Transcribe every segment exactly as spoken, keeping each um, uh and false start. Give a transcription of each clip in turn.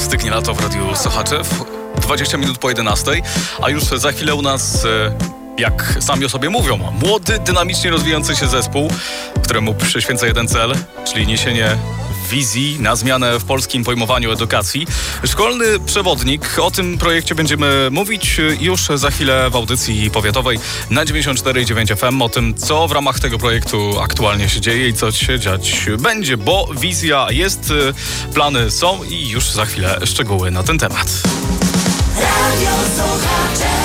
Stygnie lato w Radiu Sochaczew. dwadzieścia minut po jedenastej, a już za chwilę u nas, jak sami o sobie mówią, młody, dynamicznie rozwijający się zespół, któremu przyświęca jeden cel, czyli niesienie wizji na zmianę w polskim pojmowaniu edukacji. Szkolny przewodnik. O tym projekcie będziemy mówić już za chwilę w audycji powiatowej na dziewięćdziesiąt cztery i dziewięć F M. O tym, co w ramach tego projektu aktualnie się dzieje i co się dziać będzie, bo wizja jest, plany są i już za chwilę szczegóły na ten temat. Radio Sochaczew.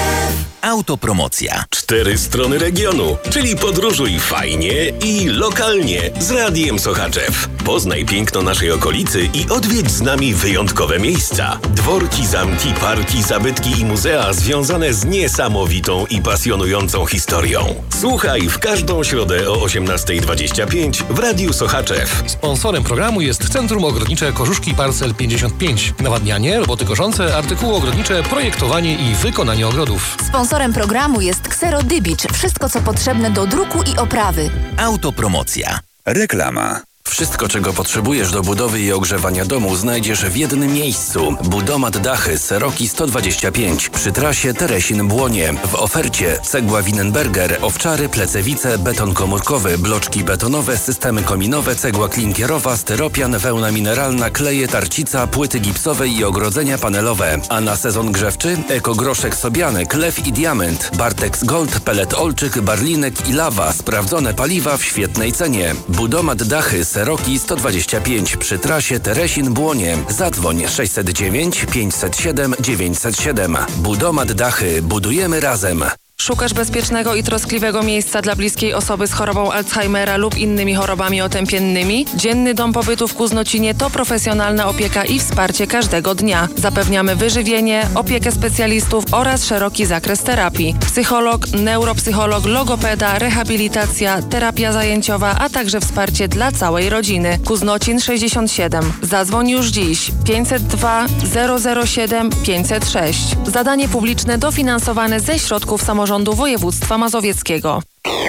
Autopromocja. Cztery strony regionu, czyli podróżuj fajnie i lokalnie z Radiem Sochaczew. Poznaj piękno naszej okolicy i odwiedź z nami wyjątkowe miejsca. Dworki, zamki, parki, zabytki i muzea związane z niesamowitą i pasjonującą historią. Słuchaj w każdą środę o osiemnasta dwadzieścia pięć w Radiu Sochaczew. Sponsorem programu jest Centrum Ogrodnicze Kożuszki Parcel pięćdziesiąt pięć. Nawadnianie, roboty koszące, artykuły ogrodnicze, projektowanie i wykonanie ogrodów. Sponsorem programu jest Xero Dybicz. Wszystko, co potrzebne do druku i oprawy. Autopromocja. Reklama. Wszystko, czego potrzebujesz do budowy i ogrzewania domu, znajdziesz w jednym miejscu. Budomat Dachy Seroki sto dwadzieścia pięć przy trasie Teresin-Błonie. W ofercie cegła Winenberger, owczary, plecewice, beton komórkowy, bloczki betonowe, systemy kominowe, cegła klinkierowa, styropian, wełna mineralna, kleje, tarcica, płyty gipsowe i ogrodzenia panelowe. A na sezon grzewczy ekogroszek sobiany, klew i diament, Bartex Gold, pelet olczyk, barlinek i lawa. Sprawdzone paliwa w świetnej cenie. Budomat Dachy Seroki sto dwadzieścia pięć przy trasie Teresin-Błonie. Zadzwoń sześćset dziewięć pięćset siedem dziewięćset siedem. Budomat Dachy. Budujemy razem. Szukasz bezpiecznego i troskliwego miejsca dla bliskiej osoby z chorobą Alzheimera lub innymi chorobami otępiennymi? Dzienny Dom Pobytu w Kuznocinie to profesjonalna opieka i wsparcie każdego dnia. Zapewniamy wyżywienie, opiekę specjalistów oraz szeroki zakres terapii. Psycholog, neuropsycholog, logopeda, rehabilitacja, terapia zajęciowa, a także wsparcie dla całej rodziny. Kuznocin sześćdziesiąt siedem. Zadzwoń już dziś. pięćset dwa zero zero siedem pięćset sześć. Zadanie publiczne dofinansowane ze środków samorządu Rządu Województwa Mazowieckiego.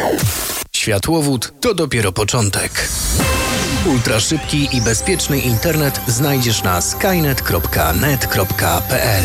Światłowód to dopiero początek. Ultraszybki i bezpieczny internet znajdziesz na skynet kropka net kropka p l.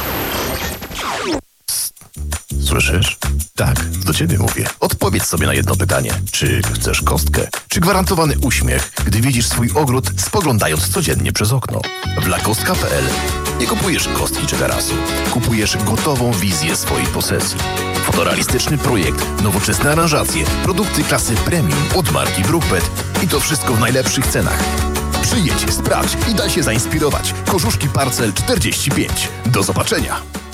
Słyszysz? Tak, do ciebie mówię. Odpowiedz sobie na jedno pytanie. Czy chcesz kostkę? Czy gwarantowany uśmiech, gdy widzisz swój ogród, spoglądając codziennie przez okno? W lakostka kropka p l nie kupujesz kostki czy tarasu. Kupujesz gotową wizję swojej posesji. Fotorealistyczny projekt, nowoczesne aranżacje, produkty klasy premium od marki Brookbet i to wszystko w najlepszych cenach. Przyjedź, sprawdź i daj się zainspirować. Kożuszki Parcel czterdzieści pięć. Do zobaczenia.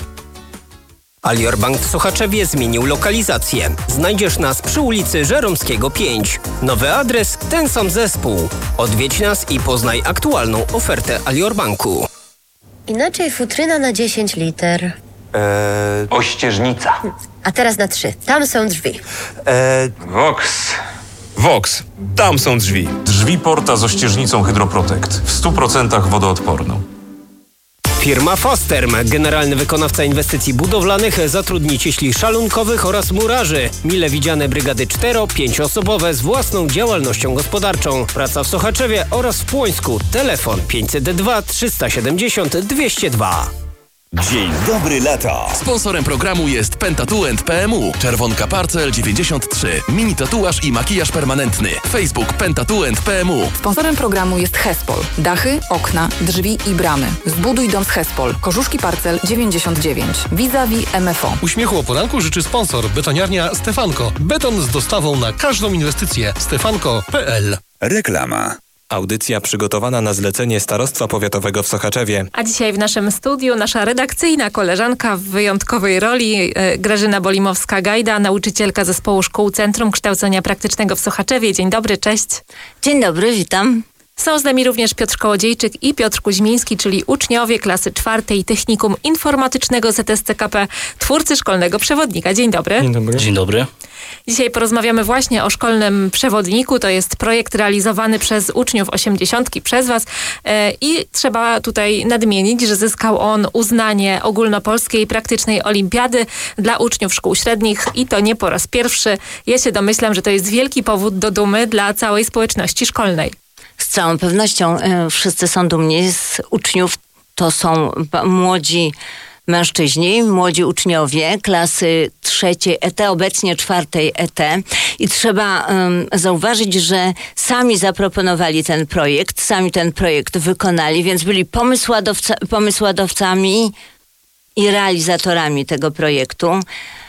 Alior Bank w Sochaczewie zmienił lokalizację. Znajdziesz nas przy ulicy Żeromskiego pięć. Nowy adres, ten sam zespół. Odwiedź nas i poznaj aktualną ofertę Alior Banku. Inaczej futryna na dziesięć liter. Eee, ościeżnica. A teraz na trzy. Tam są drzwi. Eee, Vox. Vox. Tam są drzwi. Drzwi porta z ościeżnicą Hydroprotect. W stu procentach wodoodporną. Firma Fosterm, generalny wykonawca inwestycji budowlanych, zatrudni cieśli szalunkowych oraz murarzy. Mile widziane brygady cztero-pięcioosobowe z własną działalnością gospodarczą. Praca w Sochaczewie oraz w Płońsku. Telefon pięćset dwa trzysta siedemdziesiąt dwieście dwa. Dzień dobry lata. Sponsorem programu jest Pentatouch P M U. Czerwonka Parcel dziewięćdziesiąt trzy. Mini tatuaż i makijaż permanentny. Facebook Pentatouch P M U. Sponsorem programu jest Hespol. Dachy, okna, drzwi i bramy. Zbuduj dom z Hespol. Kożuszki Parcel dziewięćdziesiąt dziewięć. Vis-a-vis M F O. Uśmiechu o poranku życzy sponsor. Betoniarnia Stefanko. Beton z dostawą na każdą inwestycję. stefanko kropka p l. Reklama. Audycja przygotowana na zlecenie Starostwa Powiatowego w Sochaczewie. A dzisiaj w naszym studiu nasza redakcyjna koleżanka w wyjątkowej roli, e, Grażyna Bolimowska-Gajda, nauczycielka zespołu szkół Centrum Kształcenia Praktycznego w Sochaczewie. Dzień dobry, cześć. Dzień dobry, witam. Są z nami również Piotr Kołodziejczyk i Piotr Kuźmiński, czyli uczniowie klasy czwartej Technikum Informatycznego Z S C K P, twórcy szkolnego przewodnika. Dzień dobry. Dzień dobry. Dzień dobry. Dzisiaj porozmawiamy właśnie o szkolnym przewodniku. To jest projekt realizowany przez uczniów osiemdziesiątki, przez Was. I trzeba tutaj nadmienić, że zyskał on uznanie ogólnopolskiej praktycznej olimpiady dla uczniów szkół średnich i to nie po raz pierwszy. Ja się domyślam, że to jest wielki powód do dumy dla całej społeczności szkolnej. Z całą pewnością y, wszyscy są dumni z uczniów to są młodzi mężczyźni, młodzi uczniowie klasy trzeciej E T, obecnie czwartej E T i trzeba um, zauważyć, że sami zaproponowali ten projekt, sami ten projekt wykonali, więc byli pomysłodawca, pomysłodawcami i realizatorami tego projektu.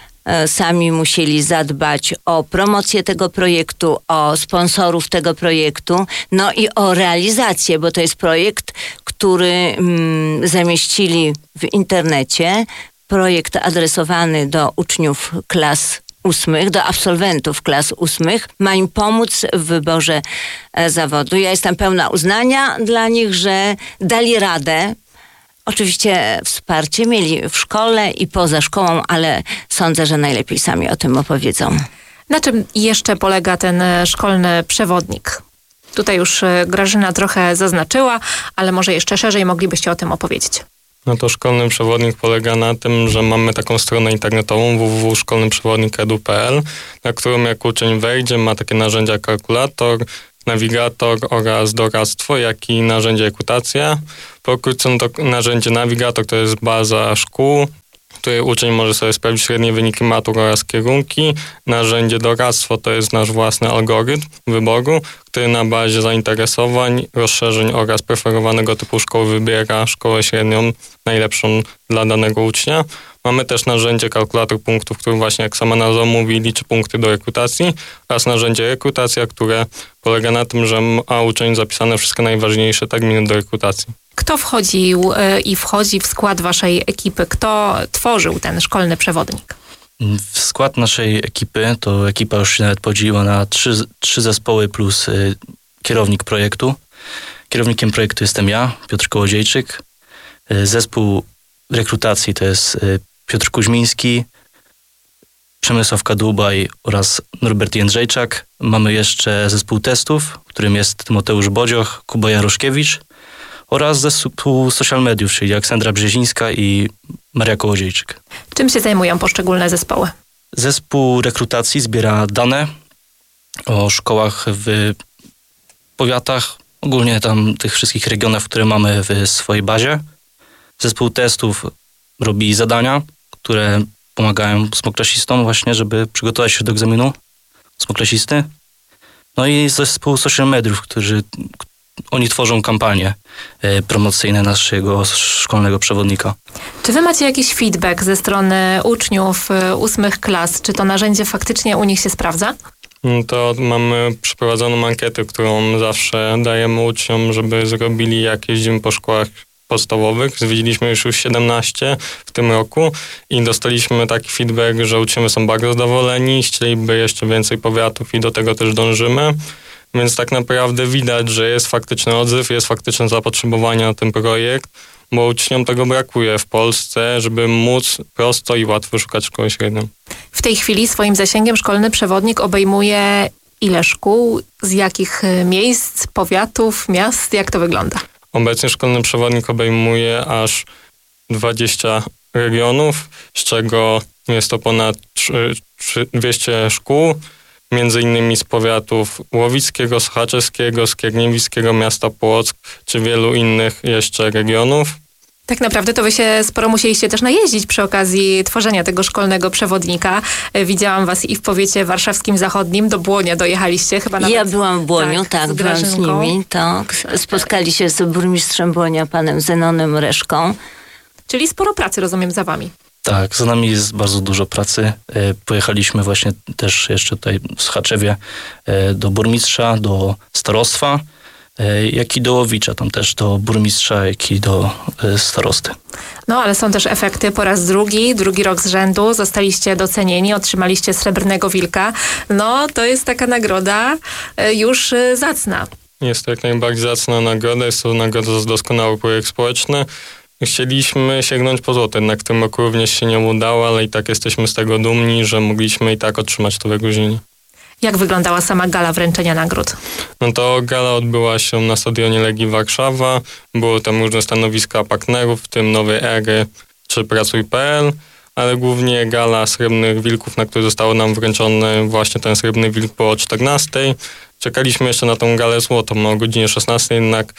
Sami musieli zadbać o promocję tego projektu, o sponsorów tego projektu, no i o realizację, bo to jest projekt, który mm, zamieścili w internecie. Projekt adresowany do uczniów klas ósmych, do absolwentów klas ósmych. Ma im pomóc w wyborze e, zawodu. Ja jestem pełna uznania dla nich, że dali radę. Oczywiście wsparcie mieli w szkole i poza szkołą, ale sądzę, że najlepiej sami o tym opowiedzą. Na czym jeszcze polega ten szkolny przewodnik? Tutaj już Grażyna trochę zaznaczyła, ale może jeszcze szerzej moglibyście o tym opowiedzieć. No to szkolny przewodnik polega na tym, że mamy taką stronę internetową w w w kropka szkolny przewodnik kropka edu kropka p l, na którą jak uczeń wejdzie, ma takie narzędzia kalkulator, nawigator oraz doradztwo, jak i narzędzie rekrutacja. Pokrótce to narzędzie nawigator to jest baza szkół, w której uczeń może sobie sprawdzić średnie wyniki matur oraz kierunki. Narzędzie doradztwo to jest nasz własny algorytm wyboru, który na bazie zainteresowań, rozszerzeń oraz preferowanego typu szkoły wybiera szkołę średnią najlepszą dla danego ucznia. Mamy też narzędzie kalkulator punktów, który właśnie jak sama nazwa mówi, liczy punkty do rekrutacji oraz narzędzie rekrutacja, które polega na tym, że ma uczeń zapisane wszystkie najważniejsze terminy do rekrutacji. Kto wchodził i wchodzi w skład waszej ekipy? Kto tworzył ten szkolny przewodnik? W skład naszej ekipy, to ekipa już się nawet podzieliła na trzy, trzy zespoły plus y, kierownik projektu. Kierownikiem projektu jestem ja, Piotr Kołodziejczyk. Y, zespół rekrutacji to jest y, Piotr Kuźmiński, Przemysław Kadłubaj oraz Norbert Jędrzejczak. Mamy jeszcze zespół testów, w którym jest Tymoteusz Bodzioch, Kuba Jaroszkiewicz oraz zespół social mediów, czyli Aleksandra Brzezińska i Maria Kołodziejczyk. Czym się zajmują poszczególne zespoły? Zespół rekrutacji zbiera dane o szkołach w powiatach, ogólnie tam tych wszystkich regionach, które mamy w swojej bazie. Zespół testów robi zadania, które pomagają ósmoklasistom właśnie, żeby przygotować się do egzaminu ósmoklasisty. No i zespół social mediów, którzy oni tworzą kampanie y, promocyjne naszego szkolnego przewodnika. Czy wy macie jakiś feedback ze strony uczniów y, ósmych klas? Czy to narzędzie faktycznie u nich się sprawdza? To mamy przeprowadzoną ankietę, którą zawsze dajemy uczniom, żeby zrobili, jak jeździmy po szkołach podstawowych. Zwiedziliśmy już już siedemnaście w tym roku i dostaliśmy taki feedback, że uczniowie są bardzo zadowoleni, chcieliby jeszcze więcej powiatów i do tego też dążymy. Więc tak naprawdę widać, że jest faktyczny odzew, jest faktyczne zapotrzebowanie na ten projekt, bo uczniom tego brakuje w Polsce, żeby móc prosto i łatwo szukać szkoły średnią. W tej chwili swoim zasięgiem szkolny przewodnik obejmuje ile szkół, z jakich miejsc, powiatów, miast, jak to wygląda? Obecnie szkolny przewodnik obejmuje aż dwadzieścia regionów, z czego jest to ponad dwieście szkół, między innymi z powiatów łowickiego, sochaczewskiego, skierniewickiego, miasta Płock, czy wielu innych jeszcze regionów. Tak naprawdę to wy się sporo musieliście też najeździć przy okazji tworzenia tego szkolnego przewodnika. Widziałam was i w powiecie warszawskim zachodnim, do Błonia dojechaliście chyba nawet. Ja byłam w Błoniu, tak, tak z byłam z nimi, tak. Spotkali się z burmistrzem Błonia, panem Zenonem Reszką. Czyli sporo pracy, rozumiem, za wami. Tak, za nami jest bardzo dużo pracy. Pojechaliśmy właśnie też jeszcze tutaj w Sochaczewie do burmistrza, do starostwa, jak i do Łowicza, tam też do burmistrza, jak i do starosty. No, ale są też efekty. Po raz drugi, drugi rok z rzędu zostaliście docenieni, otrzymaliście Srebrnego Wilka. No, to jest taka nagroda już zacna. Jest to jak najbardziej zacna nagroda, jest to nagroda za doskonały projekt społeczny. Chcieliśmy sięgnąć po złoto, jednak w tym roku również się nie udało, ale i tak jesteśmy z tego dumni, że mogliśmy i tak otrzymać to wyróżnienie. Jak wyglądała sama gala wręczenia nagród? No to gala odbyła się na stadionie Legii Warszawa. Były tam różne stanowiska partnerów, w tym Nowej Ery czy Pracuj kropka p l, ale głównie gala Srebrnych Wilków, na której zostało nam wręczony właśnie ten Srebrny Wilk po czternastej. Czekaliśmy jeszcze na tą galę złotą o godzinie szesnastej, jednak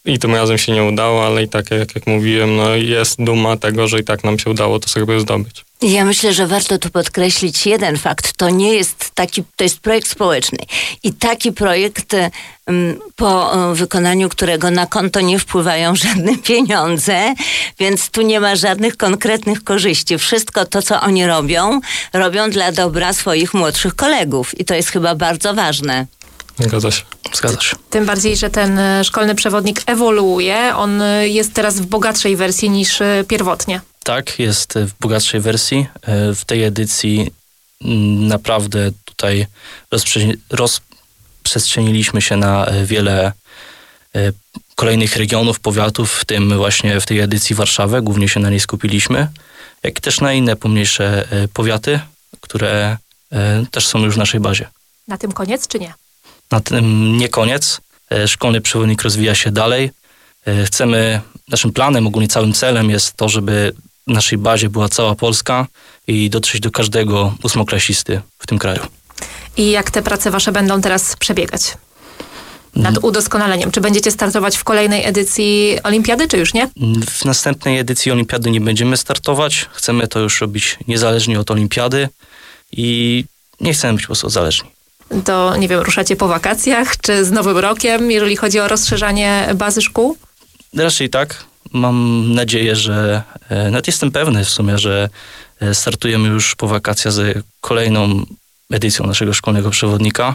i tym razem się nie udało, ale i tak, jak, jak mówiłem, no jest duma tego, że i tak nam się udało to sobie zdobyć. Ja myślę, że warto tu podkreślić jeden fakt. To nie jest taki, to jest projekt społeczny. I taki projekt, po wykonaniu którego na konto nie wpływają żadne pieniądze, więc tu nie ma żadnych konkretnych korzyści. Wszystko to, co oni robią, robią dla dobra swoich młodszych kolegów. I to jest chyba bardzo ważne. Zgadza się. Zgadza się. Tym bardziej, że ten szkolny przewodnik ewoluuje. On jest teraz w bogatszej wersji niż pierwotnie. Tak, jest w bogatszej wersji. W tej edycji naprawdę tutaj rozprze- rozprzestrzeniliśmy się na wiele kolejnych regionów, powiatów, w tym właśnie w tej edycji Warszawę. Głównie się na niej skupiliśmy, jak też na inne pomniejsze powiaty, które też są już w naszej bazie. Na tym koniec, czy nie? Na tym nie koniec. Szkolny przewodnik rozwija się dalej. Chcemy, naszym planem, ogólnie całym celem jest to, żeby w naszej bazie była cała Polska i dotrzeć do każdego ósmoklasisty w tym kraju. I jak te prace wasze będą teraz przebiegać? Nad udoskonaleniem. Czy będziecie startować w kolejnej edycji Olimpiady, czy już nie? W następnej edycji Olimpiady nie będziemy startować. Chcemy to już robić niezależnie od Olimpiady i nie chcemy być po prostu zależni. To, nie wiem, ruszacie po wakacjach, czy z Nowym Rokiem, jeżeli chodzi o rozszerzanie bazy szkół? Raczej tak. Mam nadzieję, że, nawet jestem pewny w sumie, że startujemy już po wakacjach z kolejną edycją naszego szkolnego przewodnika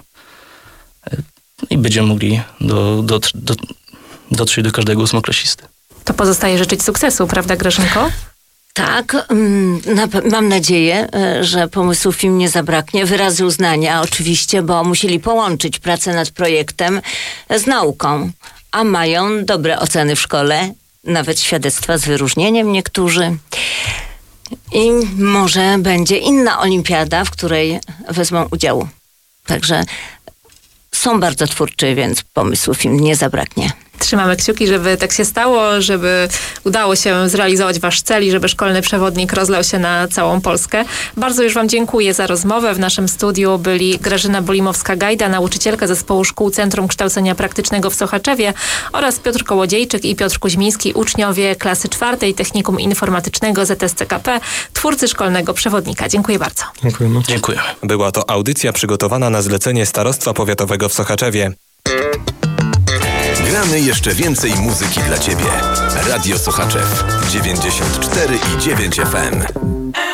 i będziemy mogli do, do, do, dotrzeć do każdego ósmoklasisty. To pozostaje życzyć sukcesu, prawda, Grażynko? Tak, mam nadzieję, że pomysłów im nie zabraknie. Wyrazy uznania oczywiście, bo musieli połączyć pracę nad projektem z nauką, a mają dobre oceny w szkole, nawet świadectwa z wyróżnieniem niektórzy. I może będzie inna olimpiada, w której wezmą udział. Także są bardzo twórczy, więc pomysłów im nie zabraknie. Trzymamy kciuki, żeby tak się stało, żeby udało się zrealizować wasz cel i żeby szkolny przewodnik rozlał się na całą Polskę. Bardzo już wam dziękuję za rozmowę. W naszym studiu byli Grażyna Bolimowska-Gajda, nauczycielka Zespołu Szkół Centrum Kształcenia Praktycznego w Sochaczewie oraz Piotr Kołodziejczyk i Piotr Kuźmiński, uczniowie klasy czwartej Technikum Informatycznego Z S C K P, twórcy szkolnego przewodnika. Dziękuję bardzo. Dziękujemy. Dziękujemy. Była to audycja przygotowana na zlecenie Starostwa Powiatowego w Sochaczewie. Gramy jeszcze więcej muzyki dla Ciebie. Radio Sochaczew dziewięćdziesiąt cztery i dziewięć F M.